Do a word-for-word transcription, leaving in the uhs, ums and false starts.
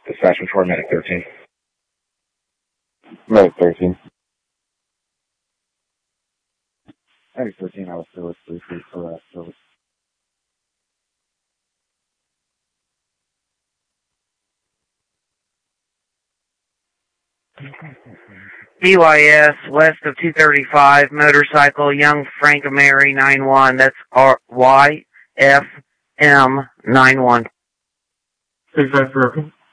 Dispatch before Medic thirteen. Medic thirteen. Medic thirteen, I was still at three feet for that service. B Y S, west of two thirty-five, motorcycle, Young Frank Mary, nine one. That's R Y F M nine one. Is that broken?